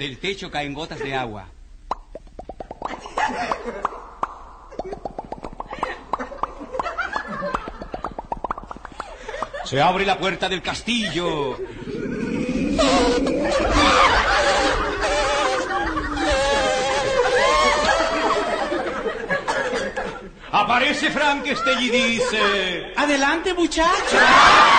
Del techo caen gotas de agua. Se abre la puerta del castillo. Aparece Frankenstein y dice: Adelante, muchacho.